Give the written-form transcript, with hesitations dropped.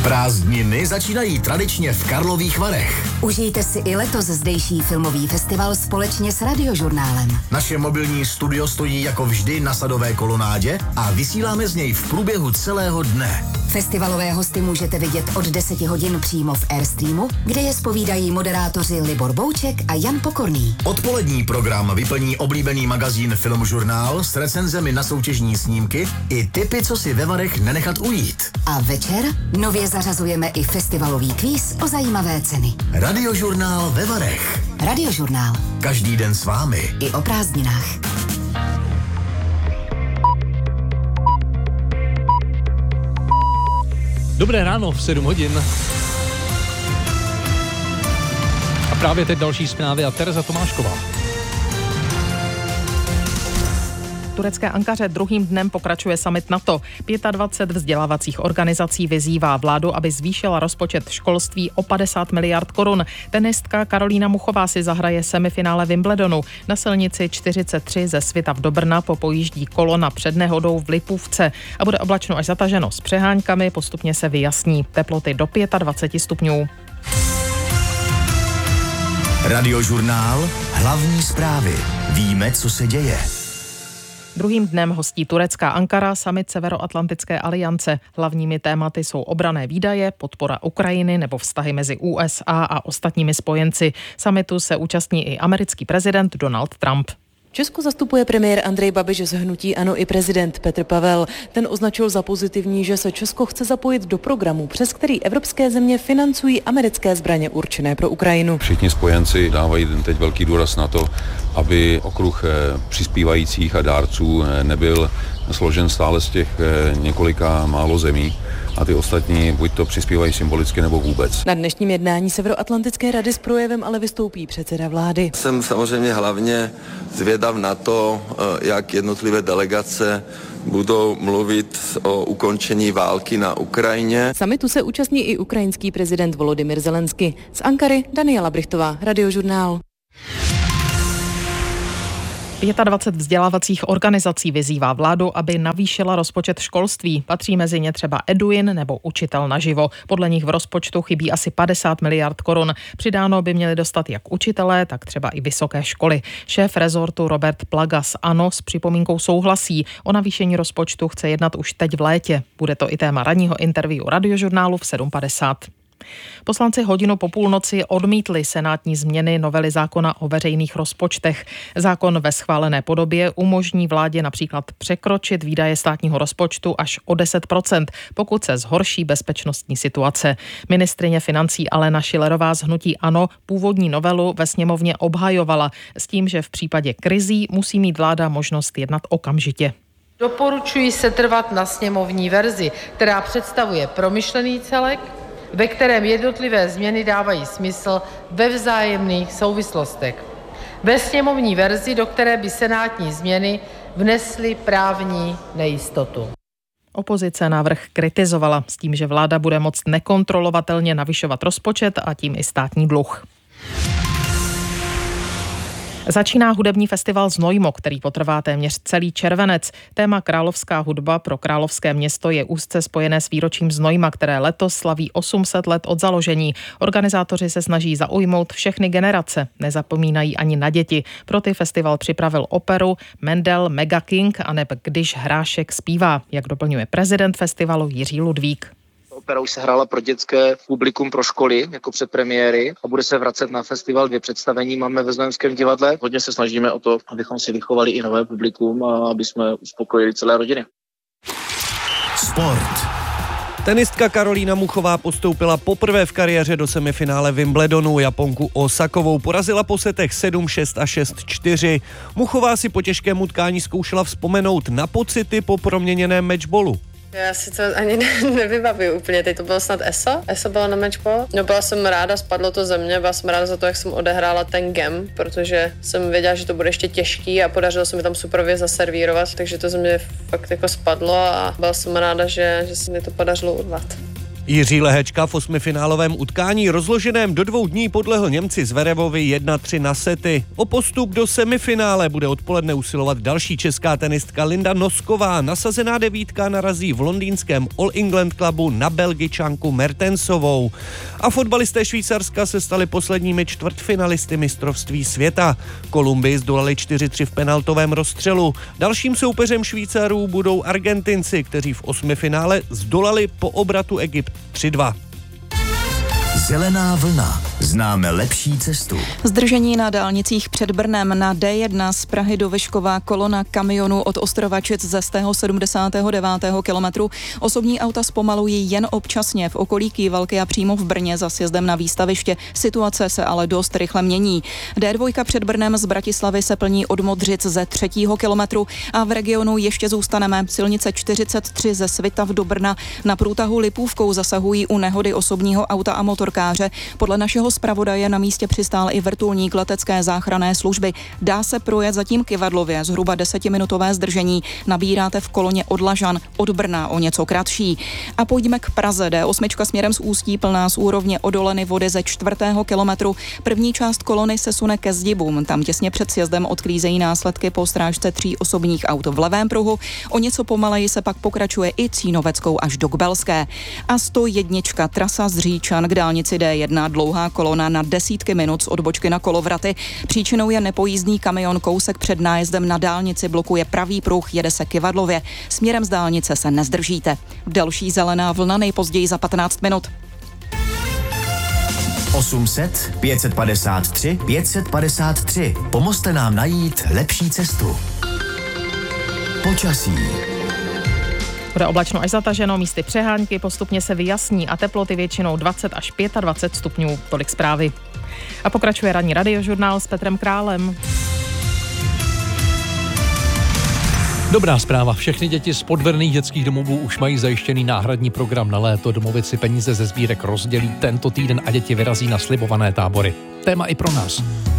Prázdniny začínají tradičně v Karlových Varech. Užijte si i letos zdejší filmový festival společně s Radiožurnálem. Naše mobilní studio stojí jako vždy na Sadové kolonádě a vysíláme z něj v průběhu celého dne. Festivalové hosty můžete vidět od 10 hodin přímo v Airstreamu, kde je zpovídají moderátoři Libor Bouček a Jan Pokorný. Odpolední program vyplní oblíbený magazín Filmžurnál s recenzemi na soutěžní snímky i tipy, co si ve Varech nenechat ujít. A večer nově zařazujeme i festivalový kvíz o zajímavé ceny. Radiožurnál ve Varech. Radiožurnál. Každý den s vámi. I o prázdninách. Dobré ráno v 7 hodin. A právě teď další zprávy a Tereza Tomášková. V turecké Ankaře druhým dnem pokračuje summit NATO. 25 vzdělávacích organizací vyzývá vládu, aby zvýšila rozpočet školství o 50 miliard korun. Tenistka Karolína Muchová si zahraje semifinále Wimbledonu. Na silnici 43 ze Svitav do Brna popojíždí kolona před nehodou v Lipůvce a bude oblačno až zataženo s přeháňkami, postupně se vyjasní. Teploty do 25 stupňů. Radiožurnál, hlavní zprávy. Víme, co se děje. Druhým dnem hostí turecká Ankara summit Severoatlantické aliance. Hlavními tématy jsou obranné výdaje, podpora Ukrajiny nebo vztahy mezi USA a ostatními spojenci. Summitu se účastní i americký prezident Donald Trump. Česko zastupuje premiér Andrej Babiš z hnutí ANO i prezident Petr Pavel. Ten označil za pozitivní, že se Česko chce zapojit do programu, přes který evropské země financují americké zbraně určené pro Ukrajinu. Všichni spojenci dávají teď velký důraz na to, aby okruh přispívajících a dárců nebyl složen stále z těch několika málo zemí a ty ostatní buď to přispívají symbolicky nebo vůbec. Na dnešním jednání Severoatlantické rady s projevem ale vystoupí předseda vlády. Jsem samozřejmě hlavně zvědav na to, jak jednotlivé delegace budou mluvit o ukončení války na Ukrajině. Summitu se účastní i ukrajinský prezident Volodymyr Zelensky. Z Ankary Daniela Brichtová, Radiožurnál. 25 vzdělávacích organizací vyzývá vládu, aby navýšila rozpočet školství. Patří mezi ně třeba Eduin nebo Učitel naživo. Podle nich v rozpočtu chybí asi 50 miliard korun. Přidáno by měli dostat jak učitelé, tak třeba i vysoké školy. Šéf rezortu Robert Plaga z ANO s připomínkou souhlasí. O navýšení rozpočtu chce jednat už teď v létě. Bude to i téma ranního interview Radiožurnálu v 7:50. Poslanci hodinu po půlnoci odmítli senátní změny novely zákona o veřejných rozpočtech. Zákon ve schválené podobě umožní vládě například překročit výdaje státního rozpočtu až o 10%, pokud se zhorší bezpečnostní situace. Ministryně financí Alena Schillerová z hnutí ANO původní novelu ve sněmovně obhajovala s tím, že v případě krizí musí mít vláda možnost jednat okamžitě. Doporučuji setrvat na sněmovní verzi, která představuje promyšlený celek, ve kterém jednotlivé změny dávají smysl ve vzájemných souvislostech. Ve sněmovní verzi, do které by senátní změny vnesly právní nejistotu. Opozice návrh kritizovala s tím, že vláda bude moct nekontrolovatelně navyšovat rozpočet a tím i státní dluh. Začíná hudební festival Znojmo, který potrvá téměř celý červenec. Téma královská hudba pro královské město je úzce spojené s výročím Znojma, které letos slaví 800 let od založení. Organizátoři se snaží zaujmout všechny generace, nezapomínají ani na děti. Pro ty festival připravil operu Mendel Mega King a neb Když Hrášek zpívá, jak doplňuje prezident festivalu Jiří Ludvík. Opera už se hrála pro dětské publikum, pro školy jako předpremiéry a bude se vracet na festival 2 představení. Máme ve Znojemském divadle. Hodně se snažíme o to, abychom si vychovali i nové publikum a aby jsme uspokojili celé rodiny. Sport. Tenistka Karolína Muchová postoupila poprvé v kariéře do semifinále Wimbledonu. Japonku Osakovou porazila po setech 7-6 a 6-4. Muchová si po těžkém utkání zkoušela vzpomenout na pocity po proměněném matchballu. Já si to ani nevybavuju úplně, teď to bylo snad ESO bylo na matchball. No byla jsem ráda, spadlo to ze mě, byla jsem ráda za to, jak jsem odehrála ten game, protože jsem věděla, že to bude ještě těžký a podařilo se mi tam superově zaservírovat, takže to ze mě fakt jako spadlo a byla jsem ráda, že se mi to podařilo urvat. Jiří Lehečka v osmifinálovém utkání rozloženém do 2 dní podlehl Němci Zverevovi 1-3 na sety. O postup do semifinále bude odpoledne usilovat další česká tenistka Linda Nosková. Nasazená 9 narazí v londýnském All England Clubu na Belgičanku Mertensovou. A fotbalisté Švýcarska se stali posledními čtvrtfinalisty mistrovství světa. Kolumbii zdolali 4-3 v penaltovém rozstřelu. Dalším soupeřem Švýcarů budou Argentinci, kteří v osmifinále zdolali po obratu Egypt 3-2. Zelená vlna. Známe lepší cestu. Zdržení na dálnicích před Brnem na D1 z Prahy do Vyškova, kolona kamionů od Ostrovačic ze 179. kilometru. Osobní auta zpomalují jen občasně v okolí Kývalky a přímo v Brně za sjezdem na výstaviště. Situace se ale dost rychle mění. D2 před Brnem z Bratislavy se plní od Modřic ze 3. kilometru a v regionu ještě zůstaneme. Silnice 43 ze Svitav do Brna na průtahu Lipůvkou zasahují u nehody osobního auta a motorkáře. Podle našeho zpravodaje na místě přistál i vrtulník letecké záchranné služby. Dá se projet zatím Kyvadlově, zhruba 10minutové zdržení. Nabíráte v koloně od Lažan, od Brna o něco kratší. A pojďme k Praze. D8 směrem z Ústí plná z úrovně Odoleny vody ze 4. kilometru. První část kolony se sune ke Zdibům. Tam těsně před sjezdem odklízejí následky po strážce 3 osobních aut v levém pruhu. O něco pomaleji se pak pokračuje i Cínoveckou až do Kbelské. A 101 trasa z Říčan k dálnici D1, dlouhá kolona na desítky minut z odbočky na Kolovraty. Příčinou je nepojízdný kamion, kousek před nájezdem na dálnici blokuje pravý pruh, jede se Kyvadlově. Směrem z dálnice se nezdržíte. Další zelená vlna nejpozději za 15 minut. 800 553 553. Pomozte nám najít lepší cestu. Počasí. Bude oblačno až zataženo, místy přehánky, postupně se vyjasní a teploty většinou 20 až 25 stupňů. Tolik zprávy. A pokračuje ranní radiožurnál s Petrem Králem. Dobrá zpráva. Všechny děti z podvedených dětských domovů už mají zajištěný náhradní program na léto. Domovy si peníze ze sbírek rozdělí tento týden a děti vyrazí na slibované tábory. Téma i pro nás.